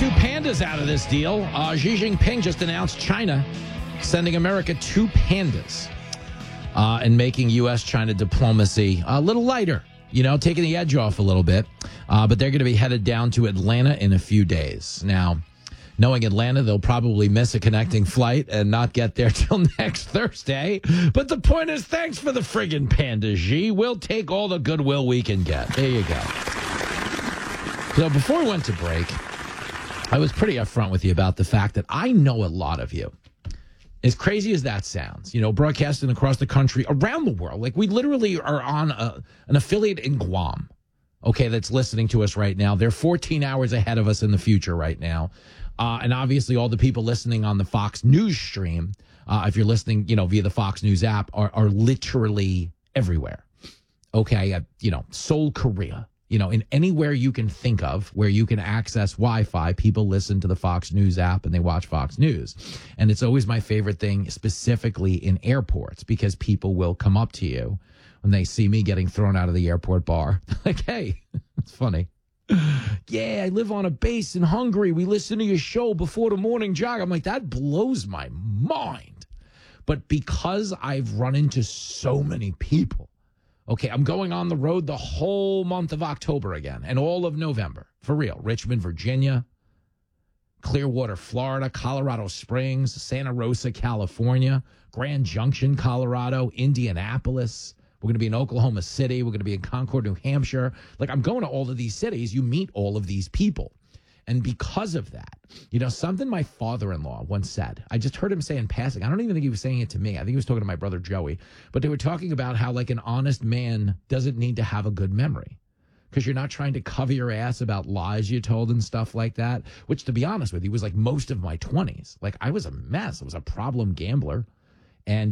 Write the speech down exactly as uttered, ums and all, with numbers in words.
two pandas out of this deal. Uh, Xi Jinping just announced China sending America two pandas uh, and making U S China diplomacy a little lighter, you know, taking the edge off a little bit. Uh, but they're going to be headed down to Atlanta in a few days. Now, knowing Atlanta, they'll probably miss a connecting flight and not get there till next Thursday. But the point is, thanks for the friggin' panda, Xi. We'll take all the goodwill we can get. There you go. So before we went to break, I was pretty upfront with you about the fact that I know a lot of you. As crazy as that sounds, you know, broadcasting across the country, around the world. Like, we literally are on a, an affiliate in Guam, okay, that's listening to us right now. They're fourteen hours ahead of us in the future right now. Uh, and obviously all the people listening on the Fox News stream, uh, if you're listening, you know, via the Fox News app, are, are literally everywhere. Okay, uh, you know, Seoul, Korea, you know, in anywhere you can think of where you can access Wi-Fi, people listen to the Fox News app and they watch Fox News. And it's always my favorite thing, specifically in airports, because people will come up to you when they see me getting thrown out of the airport bar. Like, hey, it's funny. Yeah, I live on a base in Hungary. We listen to your show before the morning jog. I'm like, that blows my mind. But because I've run into so many people, okay, I'm going on the road the whole month of October again and all of November. For real. Richmond, Virginia, Clearwater, Florida, Colorado Springs, Santa Rosa, California, Grand Junction, Colorado, Indianapolis. We're going to be in Oklahoma City. We're going to be in Concord, New Hampshire. Like, I'm going to all of these cities. You meet all of these people. And because of that, you know, something my father-in-law once said, I just heard him say in passing. I don't even think he was saying it to me. I think he was talking to my brother Joey. But they were talking about how, like, an honest man doesn't need to have a good memory because you're not trying to cover your ass about lies you told and stuff like that, which, to be honest with you, was like most of my twenties. Like, I was a mess. I was a problem gambler. And